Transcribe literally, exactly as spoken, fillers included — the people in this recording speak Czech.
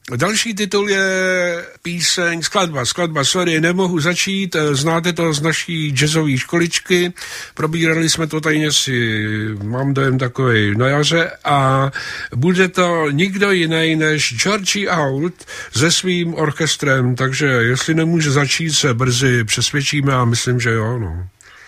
Další titul je píseň, skladba, skladba, sorry, nemohu začít, znáte to z naší jazzové školičky, probírali jsme to tady si, mám dojem takovej na jaře a bude to nikdo jiný než Georgie Auld se svým orchestrem, takže jestli nemůže začít, se brzy přesvědčíme a myslím, že jo, no.